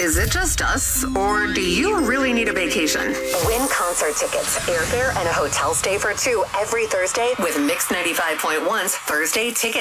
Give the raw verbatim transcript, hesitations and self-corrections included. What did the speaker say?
Is it just us, or do you really need a vacation? Win concert tickets, airfare, and a hotel stay for two every Thursday with Mix ninety-five point one's Thursday Ticket